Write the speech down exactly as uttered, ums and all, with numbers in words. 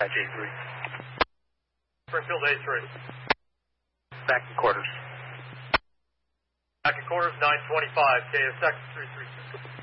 J three. Springfield A three. Back in quarters. Back in quarters, nine twenty-five, K S X three three six.